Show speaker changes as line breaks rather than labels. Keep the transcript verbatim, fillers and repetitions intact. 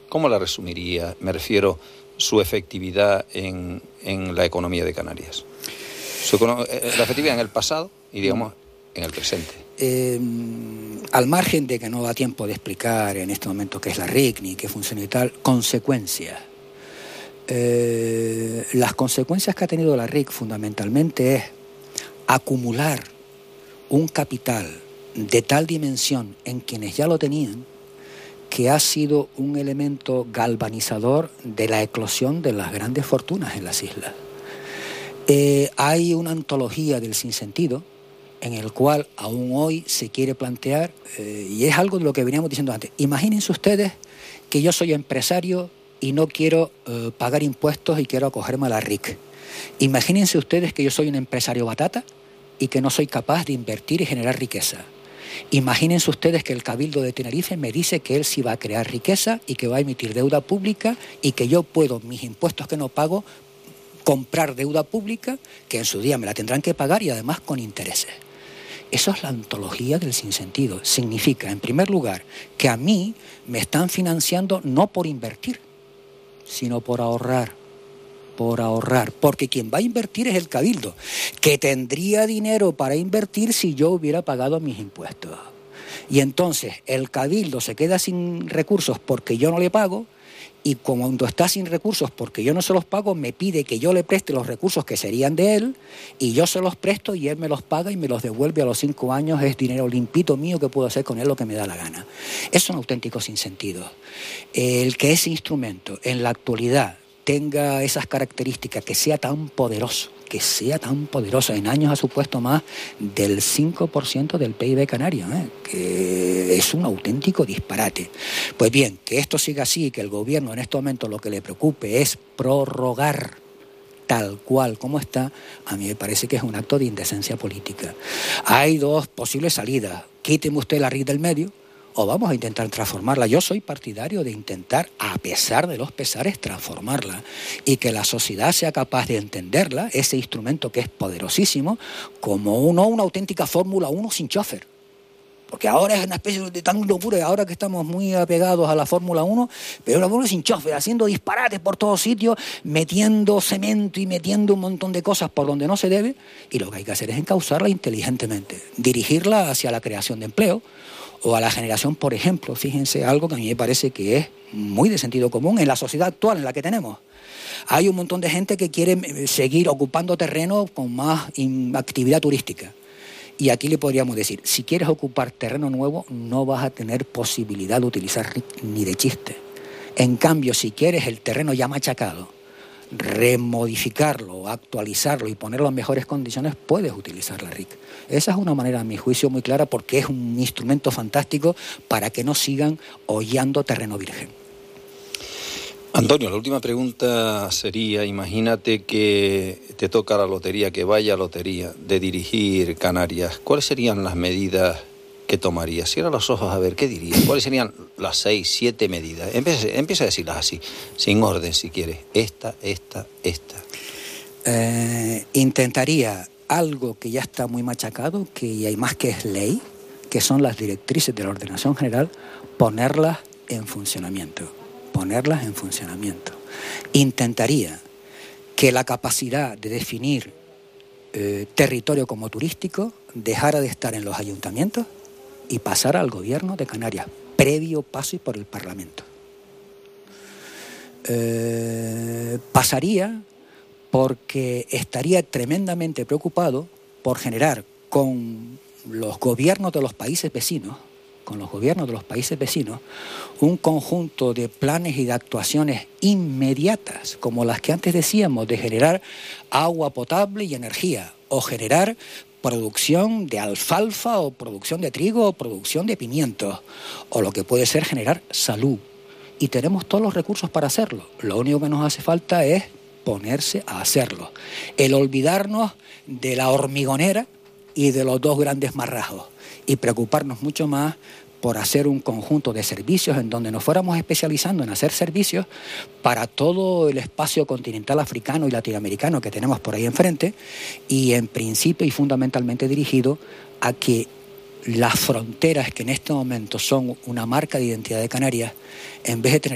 ¿Cómo la resumiría? Me refiero su efectividad en, en la economía de Canarias. Su, la efectividad en el pasado y, digamos, en el presente.
Eh, al margen de que no da tiempo de explicar en este momento qué es la R I C ni qué funciona y tal, consecuencias. Eh, las consecuencias que ha tenido la R I C fundamentalmente es acumular un capital de tal dimensión en quienes ya lo tenían, que ha sido un elemento galvanizador de la eclosión de las grandes fortunas en las islas. Eh, hay una antología del sinsentido en el cual aún hoy se quiere plantear, eh, y es algo de lo que veníamos diciendo antes. Imagínense ustedes que yo soy empresario y no quiero eh, pagar impuestos y quiero acogerme a la R I C. Imagínense ustedes que yo soy un empresario batata y que no soy capaz de invertir y generar riqueza. Imagínense ustedes que el Cabildo de Tenerife me dice que él sí va a crear riqueza y que va a emitir deuda pública y que yo puedo, mis impuestos que no pago, comprar deuda pública que en su día me la tendrán que pagar y además con intereses. Eso es la antología del sinsentido. Significa, en primer lugar, que a mí me están financiando no por invertir, sino por ahorrar, por ahorrar, porque quien va a invertir es el Cabildo, que tendría dinero para invertir si yo hubiera pagado mis impuestos. Y entonces el Cabildo se queda sin recursos porque yo no le pago, y cuando está sin recursos porque yo no se los pago, me pide que yo le preste los recursos que serían de él, y yo se los presto y él me los paga y me los devuelve a los cinco años. Es dinero limpito mío que puedo hacer con él lo que me da la gana. Es un auténtico sinsentido. El que ese instrumento en la actualidad tenga esas características, que sea tan poderoso, que sea tan poderoso, en años ha supuesto más del cinco por ciento del P I B canario, ¿eh? Que es un auténtico disparate. Pues bien, que esto siga así y que el gobierno en este momento lo que le preocupe es prorrogar tal cual como está, a mí me parece que es un acto de indecencia política. Hay dos posibles salidas: quíteme usted la R I C del medio, o vamos a intentar transformarla. Yo soy partidario de intentar, a pesar de los pesares, transformarla y que la sociedad sea capaz de entenderla, ese instrumento que es poderosísimo, como uno, una auténtica Fórmula uno sin chofer. Porque ahora es una especie de tan locura, ahora que estamos muy apegados a la Fórmula uno, pero la Fórmula uno sin chofer, haciendo disparates por todos sitios, metiendo cemento y metiendo un montón de cosas por donde no se debe, y lo que hay que hacer es encauzarla inteligentemente, dirigirla hacia la creación de empleo, o a la generación, por ejemplo, fíjense, algo que a mí me parece que es muy de sentido común en la sociedad actual en la que tenemos. Hay un montón de gente que quiere seguir ocupando terreno con más actividad turística. Y aquí le podríamos decir, si quieres ocupar terreno nuevo, no vas a tener posibilidad de utilizar R I C ni de chiste. En cambio, si quieres el terreno ya machacado, remodificarlo, actualizarlo y ponerlo en mejores condiciones, puedes utilizar la R I C. Esa es una manera, a mi juicio, muy clara, porque es un instrumento fantástico para que no sigan hollando terreno virgen.
Antonio, la última pregunta sería, imagínate que te toca la lotería, que vaya a lotería de dirigir Canarias. ¿Cuáles serían las medidas que tomarías? Cierra los ojos a ver, ¿qué dirías? ¿Cuáles serían las seis, siete medidas? Empieza, empieza a decirlas así, sin orden si quieres. Esta, esta, esta.
Eh, intentaría algo que ya está muy machacado, que hay más que es ley, que son las directrices de la ordenación general, ponerlas en funcionamiento. ponerlas en funcionamiento. Intentaría que la capacidad de definir eh, territorio como turístico dejara de estar en los ayuntamientos y pasara al gobierno de Canarias, previo paso y por el Parlamento. Eh, pasaría porque estaría tremendamente preocupado por generar con los gobiernos de los países vecinos con los gobiernos de los países vecinos, un conjunto de planes y de actuaciones inmediatas, como las que antes decíamos, de generar agua potable y energía, o generar producción de alfalfa, o producción de trigo, o producción de pimientos, o lo que puede ser generar salud. Y tenemos todos los recursos para hacerlo. Lo único que nos hace falta es ponerse a hacerlo. El olvidarnos de la hormigonera y de los dos grandes marrajos, y preocuparnos mucho más por hacer un conjunto de servicios en donde nos fuéramos especializando en hacer servicios para todo el espacio continental africano y latinoamericano que tenemos por ahí enfrente, y en principio y fundamentalmente dirigido a que las fronteras que en este momento son una marca de identidad de Canarias, en vez de tener